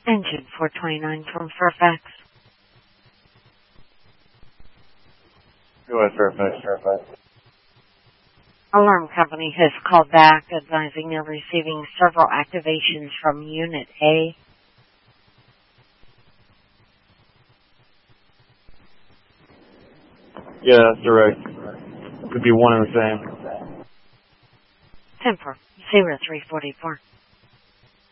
Engine 429 from Fairfax. Go ahead, Fairfax. Alarm company has called back advising they're receiving several activations from Unit A. Yeah, that's direct. Could be one and the same. Temper 0344.